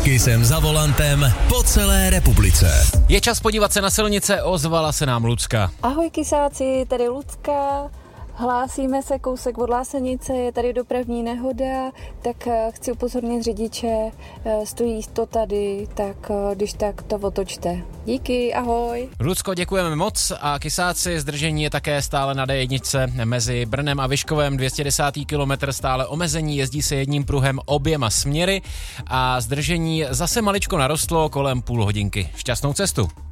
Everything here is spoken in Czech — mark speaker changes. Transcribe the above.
Speaker 1: Kysem za volantem po celé republice.
Speaker 2: Je čas podívat se na silnice, ozvala se nám Lucka.
Speaker 3: Ahoj kysáci, tady Lucka. Hlásíme se kousek od Lásenice, je tady dopravní nehoda, tak chci upozornit řidiče, stojí to tady, tak když tak to otočte. Díky, ahoj.
Speaker 2: Lucko, děkujeme moc a kysáci, zdržení je také stále na D1 mezi Brnem a Vyškovem, 210. kilometr stále omezení, jezdí se jedním pruhem oběma směry a zdržení zase maličko narostlo kolem půl hodinky. Šťastnou cestu.